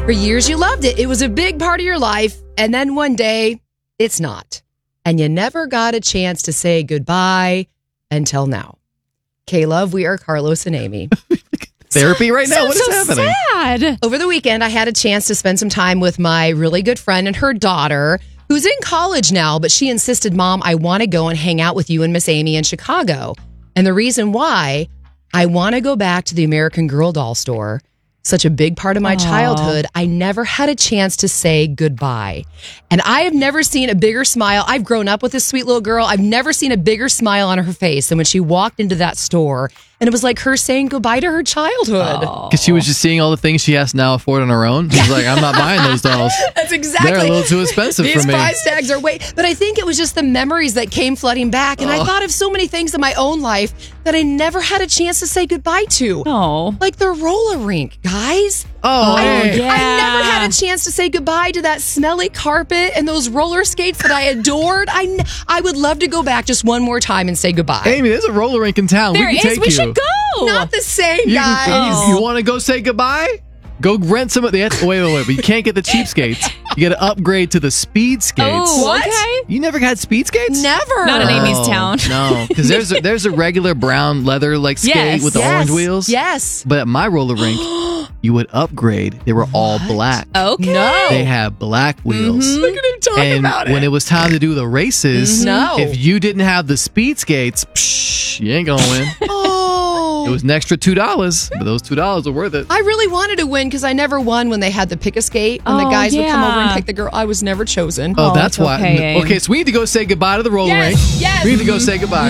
For years, you loved it. It was a big part of your life. And then one day, it's not. And you never got a chance to say goodbye until now. K-Love, we are Carlos and Amy. Therapy right now? What is happening? Sad. Over the weekend, I had a chance to spend some time with my really good friend and her daughter, who's in college now, but she insisted, Mom, I want to go and hang out with you and Miss Amy in Chicago. And the reason why, I want to go back to the American Girl doll store. Such a big part of my childhood. I never had a chance to say goodbye. And I have never seen a bigger smile. I've grown up with this sweet little girl. I've never seen a bigger smile on her face than when she walked into that store. And it was like her saying goodbye to her childhood. Because she was just seeing all the things she has to now afford on her own. She's like, I'm not buying those dolls. That's exactly. They're a little too expensive for These me. price tags are way. But I think it was just the memories that came flooding back. And I thought of so many things in my own life that I never had a chance to say goodbye to. Oh. Like the roller rink, guys. Oh, hey. yeah. I never had a chance to say goodbye to that smelly carpet and those roller skates that I adored. I would love to go back just one more time and say goodbye. Amy, there's a roller rink in town. There we can is. take We you. should go. Not the same, You, guys. you want to go say goodbye? Go rent some of the. Wait. But you can't get the cheap skates. You got to upgrade to the speed skates. Oh, What? okay. You never had speed skates? Never. Not in Amy's town. No, because there's a regular brown leather like skate Yes. with the orange wheels. Yes. But at my roller rink, you would upgrade. They were all black. Okay. No. They had black wheels. Look at him talk And about when it. it was time to do the races, No. if you didn't have the speed skates, psh, you ain't gonna win. Oh. It was an extra $2, but those $2 were worth it. I really wanted to win because I never won when they had the pick a skate. When the Oh, guys would come over and yeah. pick the girl. I was never chosen. Oh, Oh, that's it's why. okay, Abe. Okay, so we need to go say goodbye to the roller Yes, rink. yes. We need to go say goodbye.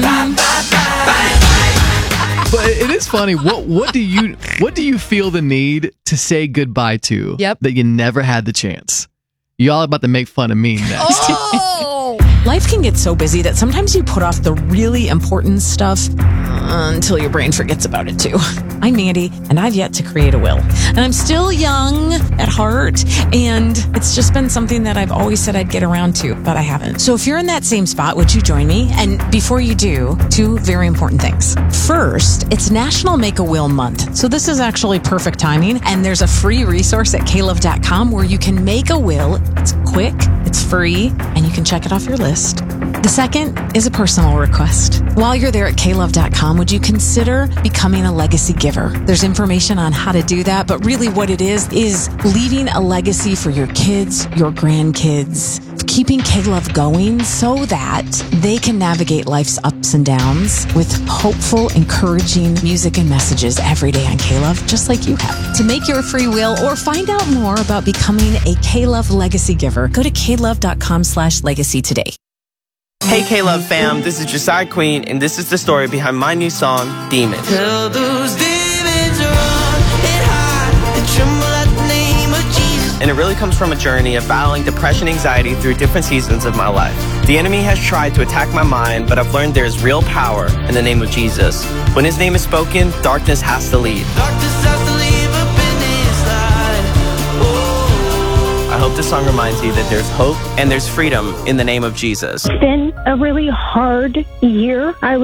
But it is funny. What do you feel the need to say goodbye to? Yep. That you never had the chance. Y'all about to make fun of me next. Oh. Life can get so busy that sometimes you put off the really important stuff until your brain forgets about it too. I'm Mandy, and I've yet to create a will. And I'm still young at heart, and it's just been something that I've always said I'd get around to, but I haven't. So if you're in that same spot, would you join me? And before you do, 2 very important things. First, it's National Make a Will Month. So this is actually perfect timing, and there's a free resource at klove.com where you can make a will. It's quick, it's free, and you can check it off your list. The second is a personal request. While you're there at klove.com, would you consider becoming a legacy giver? There's information on how to do that, but really what it is leaving a legacy for your kids, your grandkids, keeping K-Love going so that they can navigate life's ups and downs with hopeful, encouraging music and messages every day on K-Love, just like you have. To make your free will or find out more about becoming a K-Love legacy giver, go to klove.com/legacy today. Hey K-Love fam, this is Josiah Queen, and this is the story behind my new song, Demons. Tell those demons run and hide and tremble at the name of Jesus. And it really comes from a journey of battling depression and anxiety through different seasons of my life. The enemy has tried to attack my mind, but I've learned there is real power in the name of Jesus. When his name is spoken, darkness has to leave. Darkness has to leave up in this light. Oh. I hope this song reminds you that there's hope and there's freedom in the name of Jesus. It's been a really hard year. I was